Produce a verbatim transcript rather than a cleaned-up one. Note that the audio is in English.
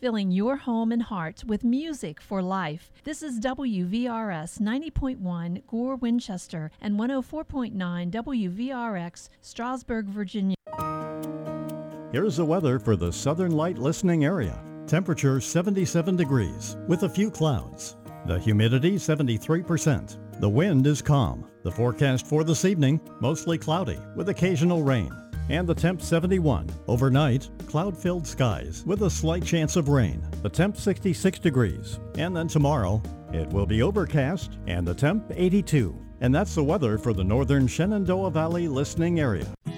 filling your home and heart with music for life. This is W V R S ninety point one Gore, Winchester, and one oh four point nine W V R X, Strasburg, Virginia. Here's the weather for the Southern Light listening area. Temperature seventy-seven degrees with a few clouds. The humidity seventy-three percent. The wind is calm. The forecast for this evening, mostly cloudy with occasional rain. And the temp seventy-one. Overnight, cloud-filled skies with a slight chance of rain. The temp sixty-six degrees. And then tomorrow, it will be overcast and the temp eighty-two. And that's the weather for the northern Shenandoah Valley listening area.